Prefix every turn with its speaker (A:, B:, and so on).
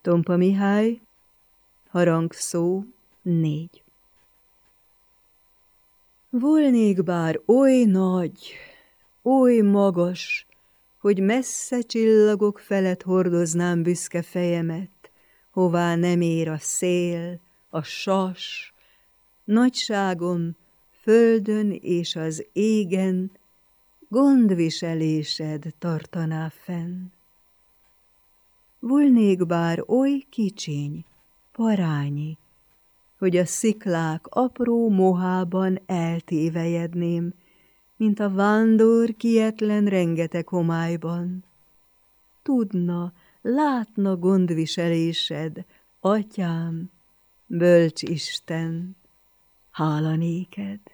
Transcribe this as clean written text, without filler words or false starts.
A: Tompa Mihály, harangszó 4. Volnék bár oly nagy, oly magas, hogy messze csillagok felett hordoznám büszke fejemet, hová nem ér a szél, a sas, nagyságom földön és az égen gondviselésed tartaná fenn. Volnék bár oly kicsiny, parányi, hogy a sziklák apró mohában eltévejedném, mint a vándor kietlen rengeteg homályban. Tudna, látna gondviselésed, atyám, bölcs Isten, hála néked!